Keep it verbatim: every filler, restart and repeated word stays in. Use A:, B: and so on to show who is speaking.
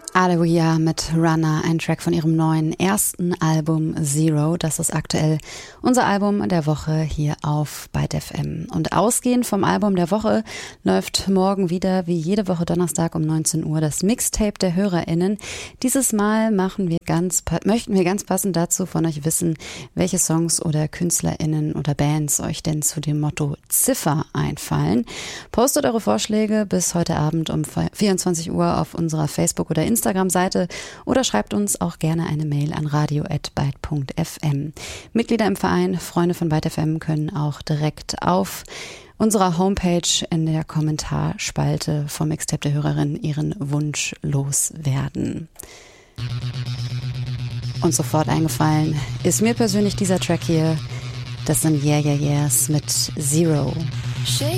A: Aloia mit Runner, ein Track von ihrem neuen ersten Album Zero. Das ist aktuell unser Album der Woche hier auf Byte F M. Und ausgehend vom Album der Woche läuft morgen wieder wie jede Woche Donnerstag um neunzehn Uhr das Mixtape der HörerInnen. Dieses Mal machen wir ganz, möchten wir ganz passend dazu von euch wissen, welche Songs oder KünstlerInnen oder Bands euch denn zu dem Motto Ziffer einfallen. Postet eure Vorschläge bis heute Abend um vierundzwanzig Uhr auf unserer Facebook- oder Instagram-Seite oder schreibt uns auch gerne eine Mail an radio at byte punkt f m. Mitglieder im Verein, Freunde von Byte F M können auch direkt auf unserer Homepage in der Kommentarspalte vom Mixtape der Hörerin ihren Wunsch loswerden. Und sofort eingefallen ist mir persönlich dieser Track hier. Das sind Yeah Yeah Yeahs mit Zero.
B: Shake